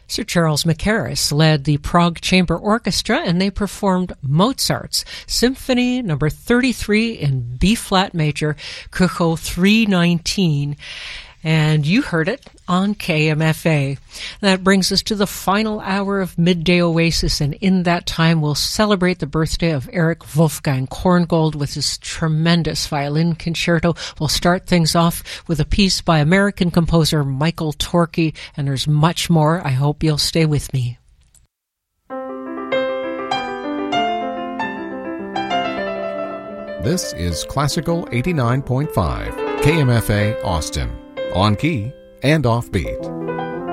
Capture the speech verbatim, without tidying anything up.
Sir Charles Mackerras led the Prague Chamber Orchestra, and they performed Mozart's Symphony Number thirty-three in B-flat major, Kucho three nineteen. And you heard it on K M F A. That brings us to the final hour of Midday Oasis, and in that time we'll celebrate the birthday of Eric Wolfgang Korngold with his tremendous violin concerto. We'll start things off with a piece by American composer Michael Torke, and there's much more. I hope you'll stay with me. This is Classical eighty-nine point five, K M F A Austin. On key and offbeat.